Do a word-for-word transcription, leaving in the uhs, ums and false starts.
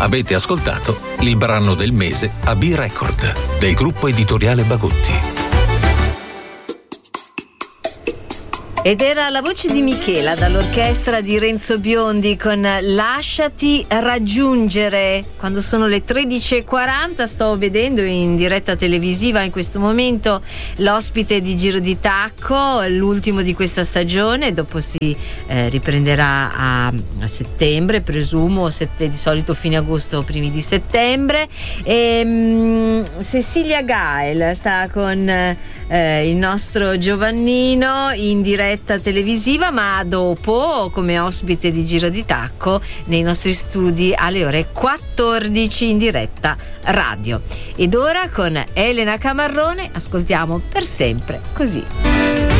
Avete ascoltato il brano del mese a B-Record del gruppo editoriale Bagotti. Ed era la voce di Michela dall'orchestra di Renzo Biondi con Lasciati raggiungere. Quando sono le tredici e quaranta sto vedendo in diretta televisiva in questo momento l'ospite di Giro di Tacco, l'ultimo di questa stagione, dopo si eh, riprenderà a, a settembre, presumo, sette, di solito fine agosto, primi di settembre. E, mh, Cecilia Gael sta con eh, il nostro Giovannino in diretta televisiva, ma dopo come ospite di Giro di Tacco nei nostri studi alle ore quattordici in diretta radio. Ed ora con Elena Camarrone ascoltiamo Per sempre così.